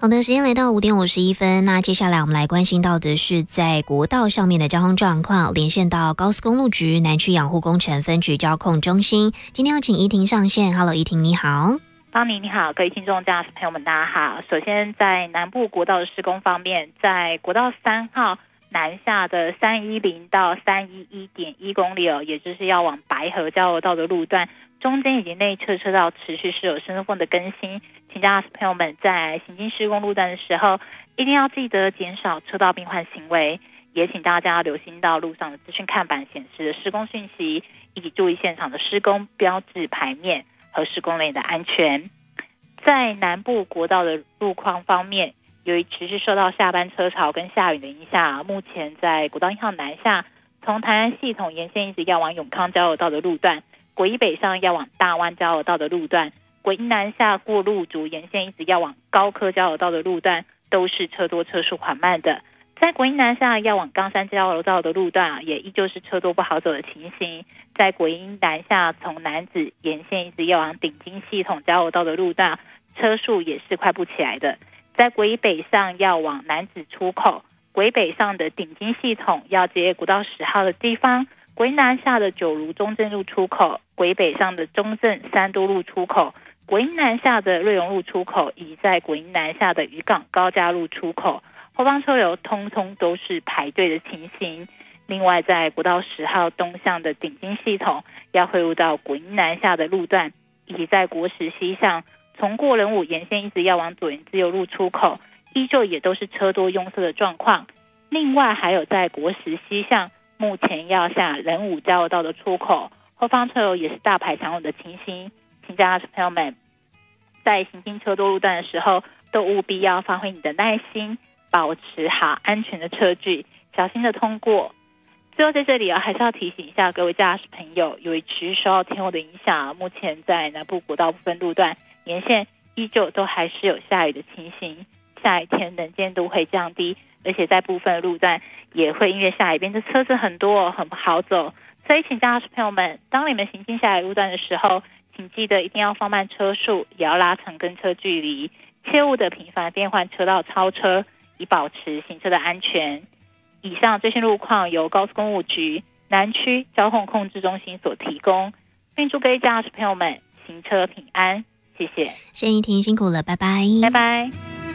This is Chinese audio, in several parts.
好的，时间来到5:51，那接下来我们来关心到的是在国道上面的交通状况，连线到高速公路局南区养护工程分局交控中心。今天要请怡婷上线。 Hello， 怡婷你好。 邦尼你好，各位听众驾驶朋友们大家好。首先在南部国道的施工方面，在国道3号南下的310到311.1公里也就是要往白河交流道的路段，中间以及内侧车道持续是有身份的更新，请驾驶朋友们在行经施工路段的时候，一定要记得减少车道并换行为，也请大家留心到路上的资讯看板显示的施工讯息，以及注意现场的施工标志牌面和施工类的安全。在南部国道的路况方面，由于持续受到下班车潮跟下雨的影响，目前在国道1号南下从台南系统沿线一直要往永康交流道的路段，国一北上要往大湾交流道的路段，国一南下过路竹沿线一直要往高科交流道的路段，都是车多车速缓慢的。在国一南下要往冈山交流道的路段也依旧是车多不好走的情形。在国一南下从楠梓沿线一直要往顶金系统交流道的路段，车速也是快不起来的。在国一北上要往楠梓出口，国一北上的顶金系统要接国道10号的地方，国一南下的九如中正路出口，国一北上的中正三都路出口，国一南下的瑞荣路出口，以及在国一南下的渔港高架路出口，后方车流通通都是排队的情形。另外在国道10号东向的顶金系统要汇入到国一南下的路段，以及在国10西向从过仁武沿线一直要往左营自由路出口，依旧也都是车多拥塞的状况。另外还有在国10西向目前要下仁武交流道的出口，后方车流也是大排长龙的情形，请驾驶朋友们在行经车多路段的时候，都务必要发挥你的耐心，保持好安全的车距，小心的通过。最后在这里还是要提醒一下各位驾驶朋友，由于持续受到天候的影响，目前在南部国道部分路段沿线依旧都还是有下雨的情形，下雨天能见度会降低，而且在部分路段也会因为下雨变得车子很多很不好走，所以请驾驶朋友们当你们行经下雨路段的时候，请记得一定要放慢车速，也要拉长跟车距离，切勿的频繁变换车道超车，以保持行车的安全。以上这些路况由高速公路局南区交通控制中心所提供，并祝各位驾驶朋友们行车平安，谢谢。 谢谢怡婷，辛苦了，拜拜。 拜拜。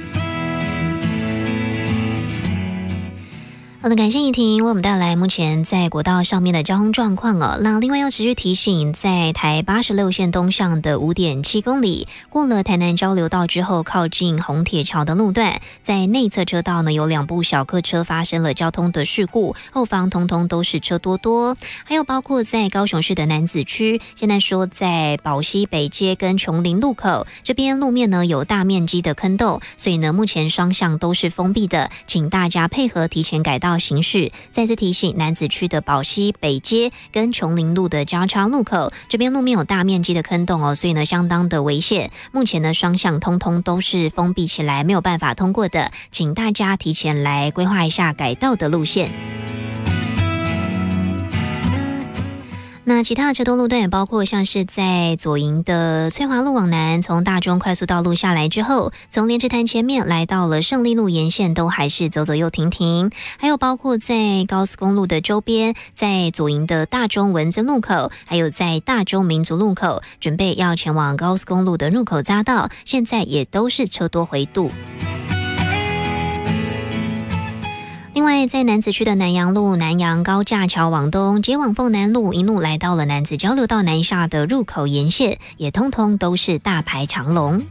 好的，感谢怡婷为我们带来目前在国道上面的交通状况那另外要持续提醒，在台86线东向的5.7公里，过了台南交流道之后，靠近红铁桥的路段，在内侧车道呢有2部小客车发生了交通的事故，后方通通都是车多。还有包括在高雄市的楠梓区，现在说在宝溪北街跟琼林路口这边路面呢有大面积的坑洞，所以呢目前双向都是封闭的，请大家配合提前改道行驶。再次提醒，楠梓区的宝溪北街跟琼林路的交叉路口这边路面有大面积的坑洞所以呢相当的危险。目前呢双向通通都是封闭起来，没有办法通过的，请大家提前来规划一下改道的路线。那其他的车多路段也包括像是在左营的翠华路往南，从大中快速道路下来之后，从莲池潭前面来到了胜利路沿线，都还是走走又停停。还有包括在高速公路的周边，在左营的大中文增路口，还有在大中民族路口，准备要前往高速公路的入口匝道，现在也都是车多回堵。另外在楠梓区的南阳路南阳高架桥往东，接往凤南路一路来到了楠梓交流道南下的入口沿线，也通通都是大排长龙。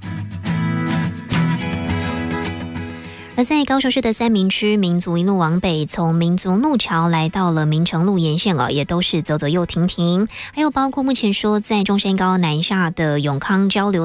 而在高雄市的三民区民族一路往北，从民族路桥来到了民诚路沿线也都是走走又停停。还有包括目前说在中山高南下的永康交流